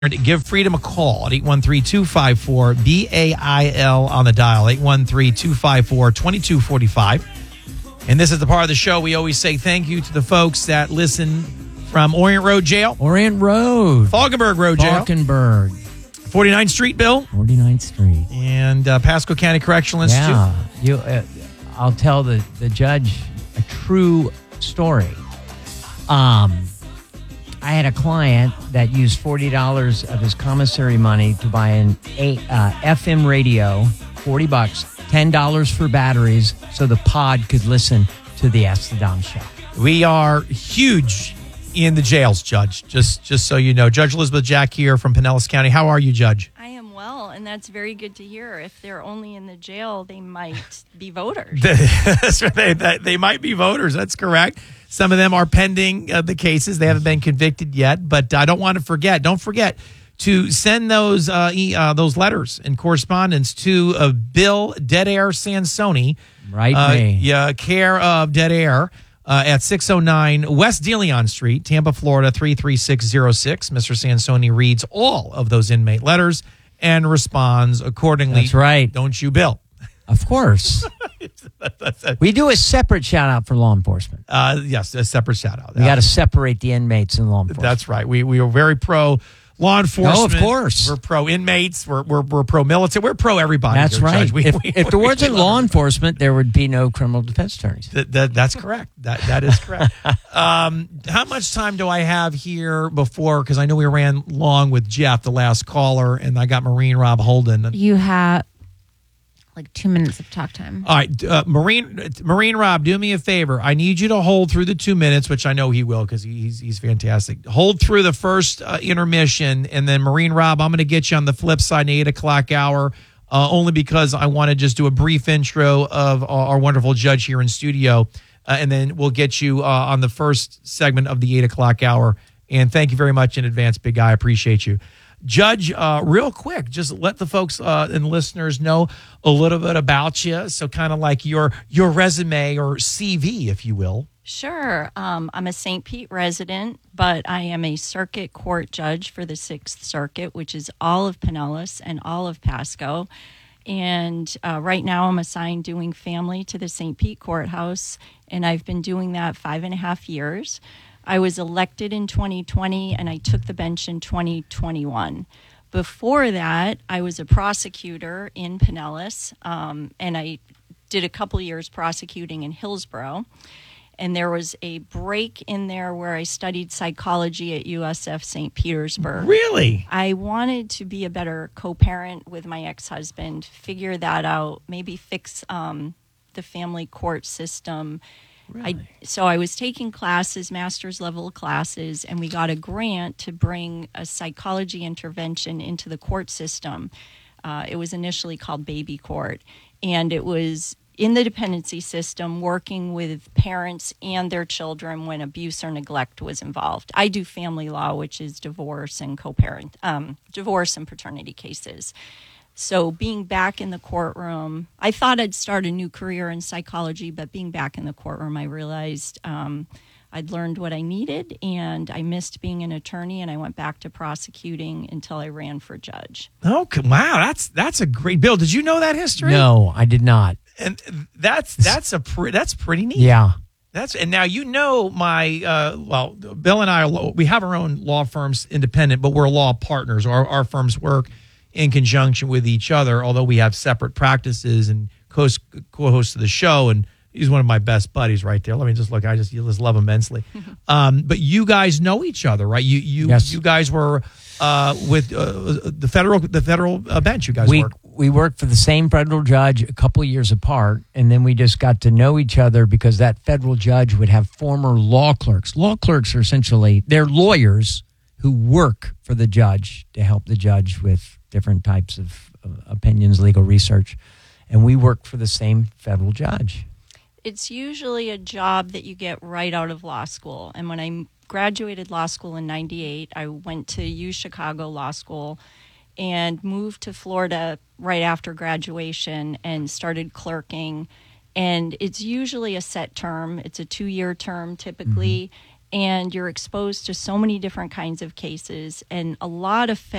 Give Freedom a call at 813-254-BAIL on the dial, 813-254-2245. And this is the part of the show we always say thank you to the folks that listen from Orient Road Jail. Orient Road. Falkenberg Road Jail. Falkenberg. 49th Street, Bill. 49th Street. And Pasco County Correctional Institute. Yeah. I'll tell the judge a true story. I had a client that used $40 of his commissary money to buy an FM radio, $40, $10 for batteries, so the pod could listen to the Ask the Dom show. We are huge in the jails, Judge, just so you know. Judge Elizabeth Jack here from Pinellas County. How are you, Judge? I am well, and that's very good to hear. If they're only in the jail, they might be voters. They might be voters. That's correct. Some of them are pending the cases. They haven't been convicted yet, but I don't want to forget. Don't forget to send those letters and correspondence to Bill Dead Air Sansoni. Right, yeah, care of Dead Air at 609 West DeLeon Street, Tampa, Florida, 33606. Mr. Sansoni reads all of those inmate letters and responds accordingly. That's right. Don't you, Bill? Of course. We do a separate shout out for law enforcement. Yes, a separate shout out. We got to separate the inmates and law enforcement. That's right. We are very pro law enforcement. Oh, of course. We're pro inmates. We're pro military. We're pro everybody. That's here, right. Judge. If there wasn't law enforcement, there would be no criminal defense attorneys. That's correct. That is correct. How much time do I have here before? Because I know we ran long with Jeff, the last caller, and I got Marine Rob Holden. You have like 2 minutes of talk time. All right, Marine Rob, do me a favor. I need you to hold through the 2 minutes, which I know he will because he's fantastic. Hold through the first intermission, and then Marine Rob, I'm going to get you on the flip side in the 8 o'clock hour, only because I want to just do a brief intro of our wonderful judge here in studio, and then we'll get you on the first segment of the 8 o'clock hour. And thank you very much in advance, big guy. I appreciate you. Judge, real quick, just let the folks and listeners know a little bit about you. So kind of like your resume or CV, if you will. Sure. I'm a St. Pete resident, but I am a circuit court judge for the 6th Circuit, which is all of Pinellas and all of Pasco. And right now I'm assigned doing family to the St. Pete Courthouse, and I've been doing that 5.5 years. I was elected in 2020, and I took the bench in 2021. Before that, I was a prosecutor in Pinellas, and I did a couple years prosecuting in Hillsborough. And there was a break in there where I studied psychology at USF St. Petersburg. Really? I wanted to be a better co-parent with my ex-husband, figure that out, maybe fix the family court system. Really? So I was taking classes, master's level classes, and we got a grant to bring a psychology intervention into the court system. It was initially called Baby Court, and it was in the dependency system working with parents and their children when abuse or neglect was involved. I do family law, which is divorce and divorce and paternity cases. So being back in the courtroom, I thought I'd start a new career in psychology, but being back in the courtroom, I realized I'd learned what I needed, and I missed being an attorney, and I went back to prosecuting until I ran for judge. Oh, wow, that's a great Bill. Did you know that history? No, I did not. And that's pretty neat. Yeah. And now you know my Bill and I we have our own law firms independent, but we're law partners. Our firms work in conjunction with each other, although we have separate practices and co-host of the show, and he's one of my best buddies right there. Let me just look. I just love him immensely. But you guys know each other, right? Yes. You guys were with the federal bench. You guys work. We worked for the same federal judge a couple of years apart, and then we just got to know each other because that federal judge would have former law clerks. Law clerks are essentially, they're lawyers who work for the judge to help the judge with different types of opinions, legal research. And we work for the same federal judge. It's usually a job that you get right out of law school. And when I graduated law school in 98, I went to UChicago Law School and moved to Florida right after graduation and started clerking. And it's usually a set term. It's a 2-year term typically. and you're exposed to so many different kinds of cases, and a lot of